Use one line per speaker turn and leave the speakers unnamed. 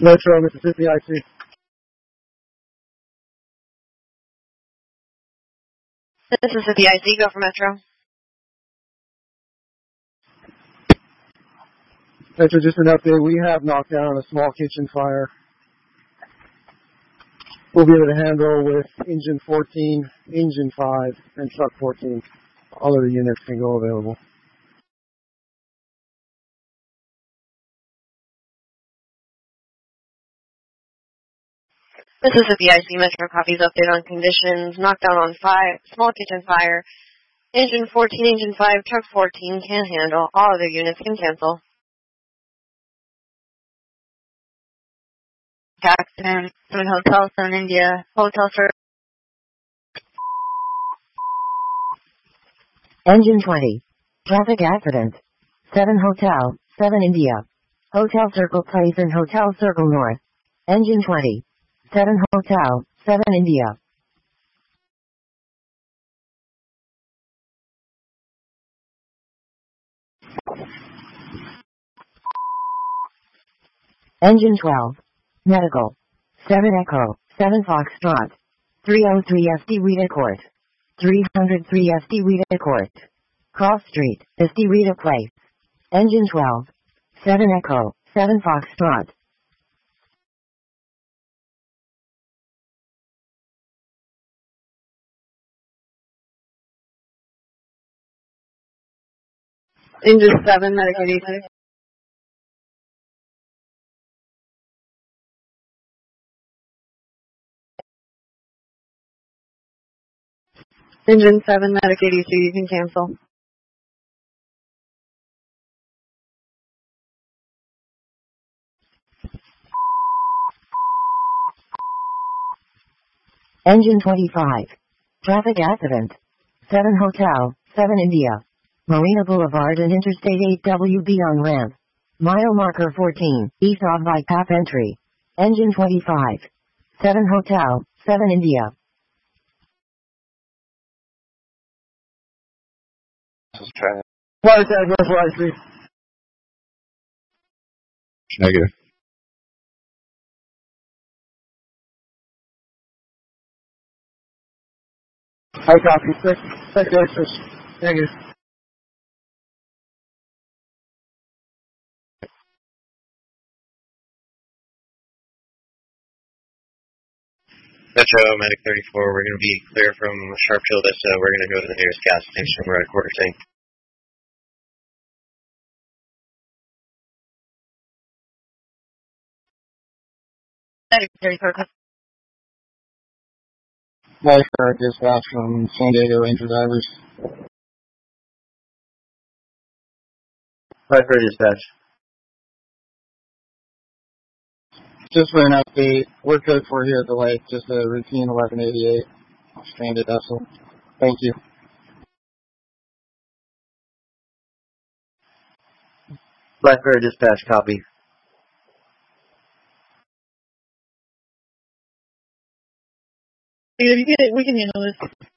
Metro, Mississippi, IC.
Mississippi IC, go for Metro.
Metro, just an update. We have knocked down a small kitchen fire. We'll be able to handle with engine 14, engine 5, and truck 14. All of the units can go available.
Mississippi IC Metro copies update on conditions. Knockdown on small kitchen fire. Engine 14, engine 5, truck 14 can handle. All other units can cancel. Accident, 7 Hotel, 7 India, Hotel Sir.
Engine 20. Traffic accident. 7 Hotel, 7 India. Hotel Circle Place and Hotel Circle North. Engine 20. 7 Hotel, 7 India. Engine 12. Medical. 7 Echo, 7 Foxtrot. 303 SD Rita Court. 303 SD Rita Court. Cross Street, SD Rita Place. Engine 12. 7 Echo, 7 Foxtrot.
Engine 7, Medicaid 86. Engine 7, Medicaid 82, you can cancel.
Engine 25. Traffic accident. 7 Hotel, 7 India. Marina Boulevard and Interstate 8WB on ramp. Mile marker 14, east of bypass entry. Engine 25. 7 Hotel, 7 India.
Flight tag, Metro, IC.
Negative.
I copy. Check the extras. Negative.
Metro, Medic 34, we're going to be clear from Sharpshield Vista. We're going to go to the nearest gas station. We're at quarter tank.
Medic 34,
Life guard dispatch from San Diego Ranger Divers.
Lifeguard dispatch.
Just for an update, we're code for here at the lake, just a routine 1188 stranded vessel. Thank you.
Lifeguard dispatch, copy.
we can handle this.